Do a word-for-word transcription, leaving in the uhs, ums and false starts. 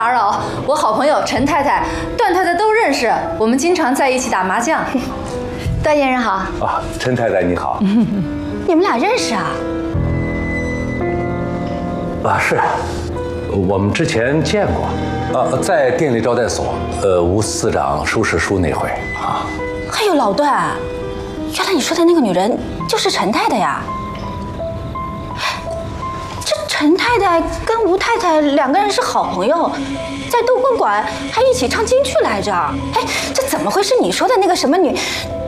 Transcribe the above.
打扰，我好朋友陈太太、段太太都认识，我们经常在一起打麻将。段先生好。 啊，陈太太你好。 你们俩认识啊？ 啊，是，我们之前见过。呃，在店里招待所，呃，吴司长收拾书那回啊。 哎呦，老段，原来你说的那个女人就是陈太太呀？这陈太太跟吴太太两个人是好朋友，在东棍馆还一起唱京剧来着。哎，这怎么会是你说的那个什么女